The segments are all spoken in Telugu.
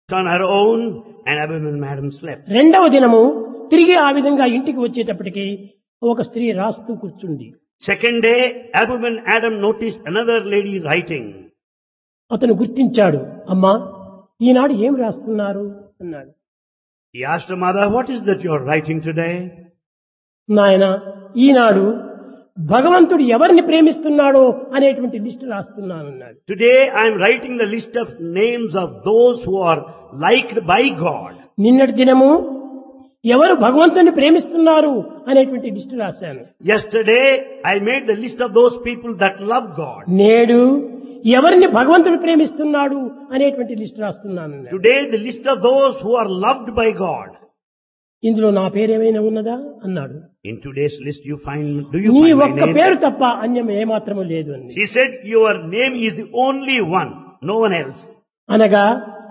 on her own and Abimanyu madam slept. రెండవ దినము తిరిగి ఆ విధంగా ఇంటికి వచ్చేటప్పటికి ఒక స్త్రీ రాస్తూ కూర్చుంది. Second day, Abimanyu Adam noticed another lady writing. అతను గుర్తించాడు. అమ్మా, ఈనాడు ఏం రాస్తున్నారు అన్నాడు. He asked her mother, what is that you are writing today? నాయన, ఈనాడు భగవంతుడు ఎవరిని ప్రేమిస్తున్నాడో అనేటువంటి list రాస్తున్నానన్నాడు. Today I am writing the list of names of those who are liked by God. నిన్నటి దినము ఎవరు భగవంతుని ప్రేమిస్తున్నారు అనేటువంటి లిస్టు రాశాను. Yesterday I made the list of those people that love God. నేడు ఎవరిని భగవంతుడు ప్రేమిస్తున్నాడు అనేటువంటి లిస్టు రాస్తున్నాను. Today the list of those who are loved by God. ఇందులో నా పేరేమైనా ఉన్నదా అన్నాడు. In today's list you find, do you నీ find my ఒక్క name? పేరు తప్ప అన్యం ఏమాత్రము లేదు అని. She said, your name is the only one, no one else. అనగా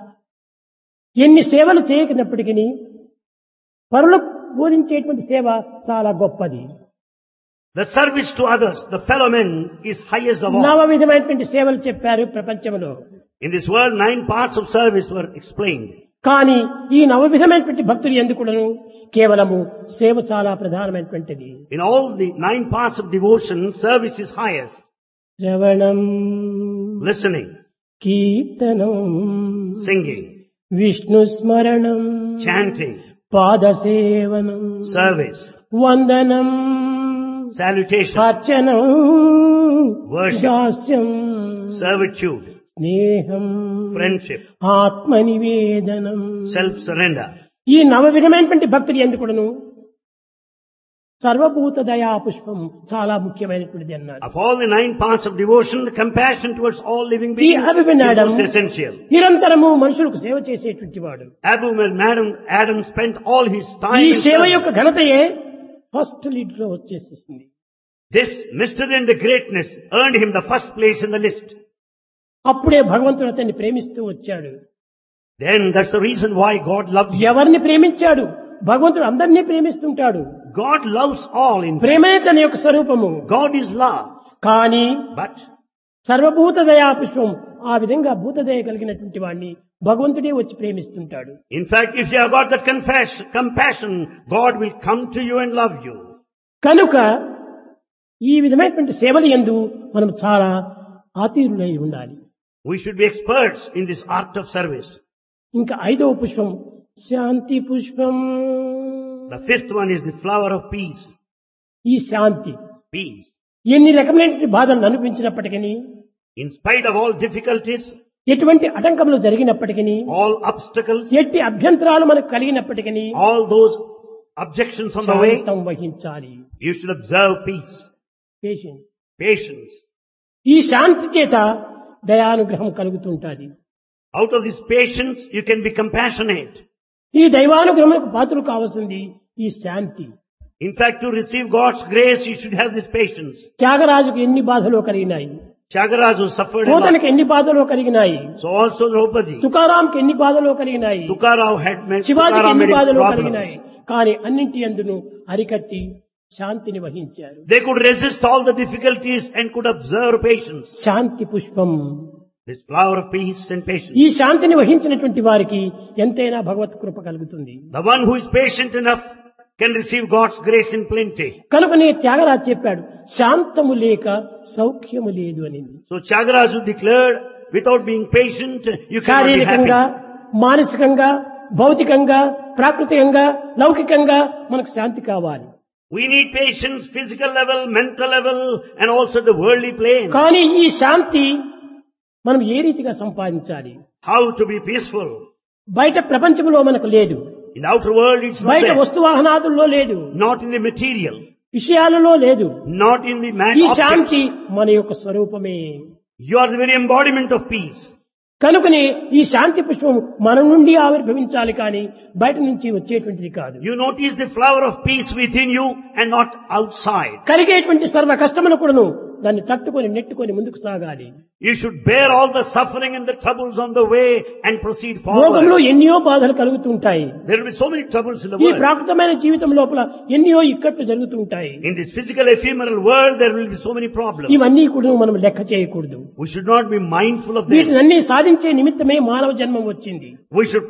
ఎన్ని సేవలు చేయకున్నప్పటికీ పరులకు బోధించేటువంటి సేవ చాలా గొప్పది. The service to others, the fellow men, is highest of all. నవ విధమైనటువంటి సేవలు చెప్పారు ప్రపంచంలో. In this world, 9 parts of service were explained. కానీ ఈ నవ విధమైనటువంటి భక్తులు ఎందుకును కేవలము సేవ చాలా ప్రధానమైనటువంటిది. In all the 9 parts of devotion, service is highest. శ్రవణం, Listening, కీర్తనం, singing, విష్ణు స్మరణం, chanting, పాదసేవనం, service, వందనం, salutation, అర్చనం, worship, దాస్యం, servitude, స్నేహం, friendship, ఆత్మనివేదనం. self-surrender. ఈ నవ విధమైనటువంటి భక్తులు ఎందుకును సర్వభూత దయా పుష్పం చాలా ముఖ్యమైనటువంటిది అన్నాడు. Of all the 9 parts of devotion, the compassion towards all living ఈ beings is Abhimanyudu most essential. నిరంతరము మనుషులకు సేవ చేసేటువంటి వాడు. Abimanyu Adam spent all his time ఈ in సేవ service. యొక్క ఘనతయే ఫస్ట్ లీడ్ లో వచ్చేసేసింది. This mystery and the greatness earned him the first place in the list. అప్పుడే భగవంతుడు అతన్ని ప్రేమిస్తూ వచ్చాడు. Then that's the reason why God loved him. ఎవరిని ప్రేమించాడు? భగవంతుడు అందరినీ ప్రేమిస్తుంటాడు. God loves all in fact. ప్రేమే తన యొక్క స్వరూపము. God is love. కానీ But సర్వభూత దయా పుష్పం ఆ విధంగా భూతదయ కలిగినటువంటి వాడిని భగవంతుడే వచ్చి ప్రేమిస్తుంటాడు. in fact, if you have got that compassion, God will come to you and love you. కనుక ఈ విధమైనటువంటి సేవల యందు మనం చాలా ఆతీరులై ఉండాలి. We should be experts in this art of service. ఇంకా ఐదవ పుష్పం శాంతి పుష్పం. The 5th one is the flower of peace. ఈ శాంతి Peace. ఎన్ని రకమైనటువంటి బాధలను అనిపించినప్పటికీ, In spite of all difficulties, ఎటువంటి ఆటంకములు జరిగినప్పటికీ, all obstacles, ఎట్టి అభ్యంతరాలు మనకు కలిగినప్పటికీ all those objections on the way, శాంతం వహించాలి. you should observe peace, patience. patience. ఈ శాంతి చేత దయానుగ్రహం కలుగుతుంటాది. Out of this patience, you can be compassionate. ఈ దైవానుగ్రహములకు పాత్రలు కావాల్సింది ఈ శాంతి. In fact, to receive God's grace, you should have this patience. త్యాగరాజుకు ఎన్ని బాధలు కలిగినాయి, Tyagaraja suffered a lot. పోతనకి ఎన్ని బాధలు కలిగినాయి, So also Draupadi. తుకారాంకి ఎన్ని బాధలు కలిగినాయి, Tukarao had met, శివాజీకి Tukaram ఎన్ని had బాధలు problems. కలిగినాయి. కానీ అన్నింటి అందును అరికట్టి శాంతిని వహించారు. They could resist all the difficulties and could observe patience. శాంతి పుష్పం. This flower of peace and patience. ఈ శాంతిని వహించినటువంటి వారికి ఎంతైనా భగవత్ కృప కలుగుతుంది. The one who is patient enough can receive God's grace in plenty. కనుకనే త్యాగరాజు చెప్పాడు, శాంతము లేక సౌఖ్యము లేదు అని. So Tyagaraja declared, without being patient, you cannot be శారీరకంగా, happy. మానసికంగా, భౌతికంగా, ప్రాకృతికంగా, లౌకికంగా మనకు శాంతి కావాలి. We need patience, physical level, mental level, and also the worldly plane. కానీ ఈ శాంతి మనం ఏ రీతిగా సంపాదించాలి? How to be peaceful. బయట ప్రపంచంలో మనకు లేదు, In the outer world, it's not బయట there. వస్తు వాహనాదుల్లో లేదు, Not in the material. విషయాలలో లేదు. Not in the man ఈ objects. శాంతి మన యొక్క స్వరూపమే. You are the very embodiment of peace. కనుకనే ఈ శాంతి పుష్పం మన నుండి ఆవిర్భవించాలి కానీ బయట నుంచి వచ్చేటువంటిది కాదు. You notice the flower of peace within you and not outside. కలిగేటువంటి సర్వ కష్టమును కూడాను దాన్ని తట్టుకొని నెట్టుకొని ముందుకు సాగాలి. You should bear all the suffering and the troubles on the way and proceed లోకంలో forward. ఎన్నో బాధలు కలుగుతుంటాయి. There will be so many troubles in the ఈ world. ప్రాకృతమైన జీవితం లోపల ఎన్నో ఇక్కట్లు జరుగుతుంటాయి. In this physical ephemeral world, there will be so many problems. ఇవన్నీ కూడా మనం లెక్క చేయకూడదు. We should not be mindful of them. వీటినన్నీ సాధించే నిమిత్తమే మానవ జన్మం వచ్చింది. We should